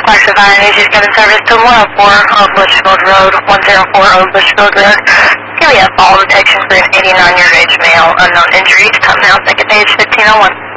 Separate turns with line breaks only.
Clarksville Fire News, you've given service to 104 on Bushfield Road, 104 on Bushfield Road. Give me a fall detection for an 89-year age male, unknown injuries, time now, second page, 1501.